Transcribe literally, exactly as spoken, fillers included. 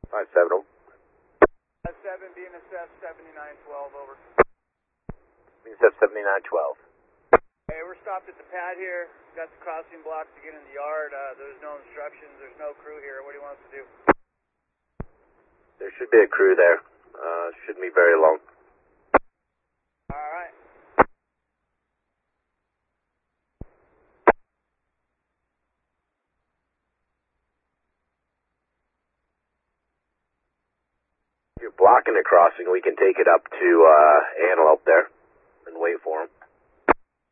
five seven. five seven, being assessed seventy-nine twelve, over. Being assessed seventy-nine twelve. Hey, we're stopped at the pad here. Got the crossing blocks to get in the yard. Uh, there's no instructions. There's no crew here. What do you want us to do? There should be a crew there. Uh, shouldn't be very long. All right. If you're blocking the crossing, we can take it up to uh, Antelope there and wait for him.